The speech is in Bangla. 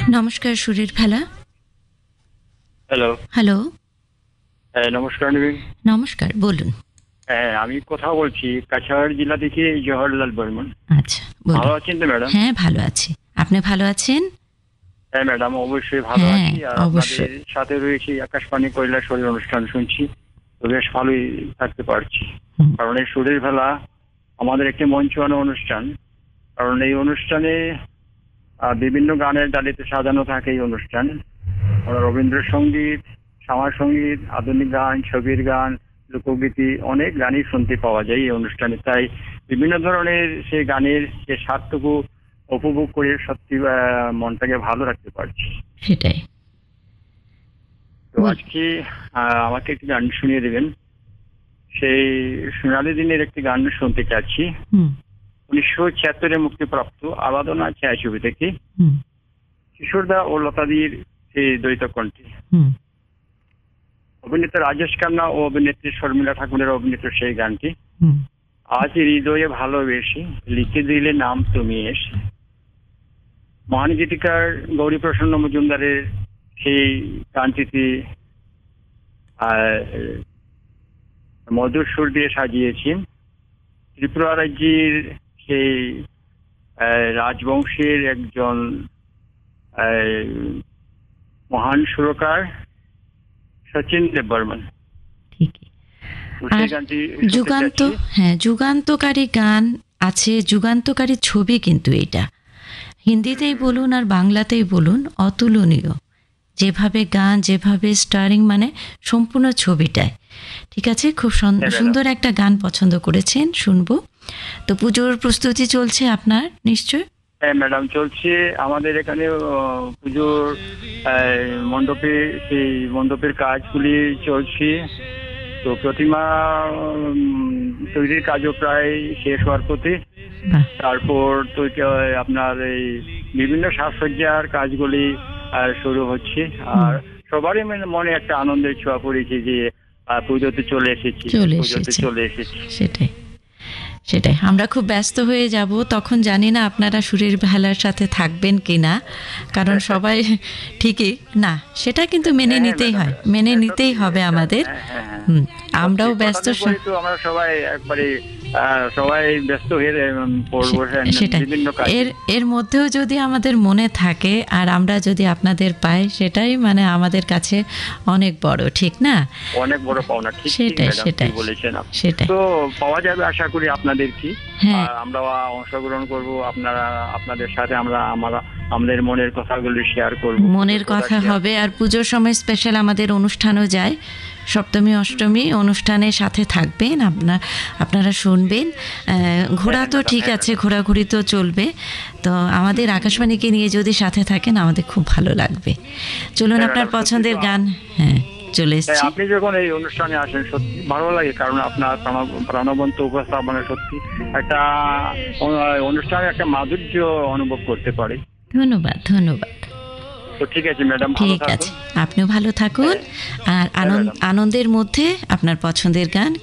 নমস্কার, সুরের ফেলা। হ্যালো। হ্যালো। নমস্কার নিবিন। নমস্কার, বলুন। আমি কথা বলছি কাছাড় জেলা থেকে জওহরলাল বর্মন। আচ্ছা, বলুন। ভালো আছেন তো ম্যাডাম? হ্যাঁ, ভালো আছি। আপনি ভালো আছেন? হ্যাঁ ম্যাডাম, অবশ্যই ভালো হ্যাঁ, আছি। আর অবশ্যই। আপনাদের সাথে রয়েছি, আকাশবাণী কৈলাসহরী অনুষ্ঠান শুনছি, তো বেশ ভালোই থাকতে পারছি। হুম, কারণ এই সুরের বেলা আমাদের একটি মঞ্চানো অনুষ্ঠান। কারণ এই অনুষ্ঠানে বিভিন্ন গানের ডালিতে সাজানো থাকে এই অনুষ্ঠান। রবীন্দ্রসঙ্গীত, শ্যামা সঙ্গীত, আধুনিক গান, ছবির গান, লোকগীতি অনেক গানই শুনতে পাওয়া যায় এই অনুষ্ঠানে। তাই বিভিন্ন ধরনের সেই গানের যে স্বাদটুকু উপভোগ করে সত্যি মনটাকে ভালো রাখতে পারছি। সেটাই। তো আজকে আমাকে একটি গান শুনিয়ে দেবেন। সেই সোনালী দিনের একটি গান শুনতে চাচ্ছি। হুম, 1976-এ মুক্তিপ্রাপ্ত আরাধনা ছায়াছবি থেকে হুম, কিশোরদা ও লতাদির সেই দ্বৈত কণ্ঠে। হুম, অভিনেতা রাজেশ খান্না ও অভিনেত্রী শর্মিলা ঠাকুরের অভিনীত সেই গানটি। হুম। আজ হৃদয়ে ভালোবেসে লিখে দিলে নাম তুমি এসে। মহান গীতিকার গৌরী প্রসন্ন মজুমদারের সেই গানটিতে মধুর সুর দিয়ে সাজিয়েছি ত্রিপুরা রাজ্যের সেই রাজবংশের একজন মহান সুরকার সচিন দেব বর্মন। ঠিকই। আর যুগান্তকারী গান আছে, যুগান্তকারী ছবি কিন্তু এটা। হিন্দিতেই বলুন আর বাংলাতেই বলুন, অতুলনীয়। যেভাবে গান, যেভাবে স্টারিং, মানে সম্পূর্ণ ছবিটায়। ঠিক আছে, খুব সুন্দর একটা গান পছন্দ করেছেন, শুনবো। তো পুজোর প্রস্তুতি চলছে আপনার নিশ্চয়? হ্যাঁ ম্যাডাম, চলছে আমাদের এখানে পুজোর মণ্ডপে, সেই মণ্ডপের কাজগুলি চলছে। তো প্রতিমা তৈরির কাজও প্রায় শেষ হওয়ার পথে। তারপর তো আপনার এই বিভিন্ন সাজসজ্জার কাজগুলি শুরু হচ্ছে। আর সবারই মনে একটা আনন্দের ছোঁয়া পড়েছে যে পুজোতে চলে এসেছি। সেটাই আমরা খুব ব্যস্ত হয়ে যাব তখন। জানি না আপনারা সুরের বেলার সাথে থাকবেন কিনা, কারণ সবাই ঠিকই না, সেটা কিন্তু মেনে নিতেই হবে আমাদের। আমরাও ব্যস্ত, আমরা সবাই একবারে সবাই ব্যস্ত হয়ে পড়বো। এর মধ্যেও যদি আমাদের মনে থাকে আর আমরা যদি আপনাদের পাই, সেটাই মানে আমাদের কাছে অনেক বড়, ঠিক না? অনেক বড় পাওনা। ঠিক সেটাই বলেছেন। সেটাই তো পাওয়া যাবে আশা করি আপনাদের কি। আমরা অংশগ্রহণ করব, আপনাদের সাথে আমাদের মনের কথাগুলো শেয়ার করব। মনের কথা হবে। আর পুজোর সময় স্পেশাল আমাদের অনুষ্ঠানও যায়, সপ্তমী অষ্টমী অনুষ্ঠানের সাথে থাকবেন আপনারা শুনবেন। ঘোরা তো ঠিক আছে, ঘোরাঘুরি তো চলবে। তো আমাদের আকাশবাণীকে নিয়ে যদি সাথে থাকেন আমাদের খুব ভালো লাগবে। চলুন, আপনার পছন্দের গান চলে এসেছে। আপনি যখন এই অনুষ্ঠানে আসেন সত্যি ভালো লাগে, কারণ আপনার প্রাণবন্ত উপস্থাপনা সত্যি একটা অনুষ্ঠানের একটা মাধুর্য অনুভব করতে পারে। ধন্যবাদ। তো ঠিক আছে ম্যাডাম, ঠিক আছে, আপনিও ভালো থাকুন। আর আনন্দের মধ্যে আপনার পছন্দের গান